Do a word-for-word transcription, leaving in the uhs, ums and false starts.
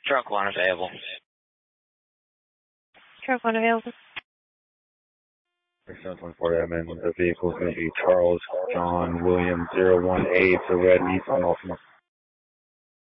Truck one available. Truck one available. seven twenty-four, I'm in. The vehicle is going to be Charles John William zero one eight, the red Nissan Altima.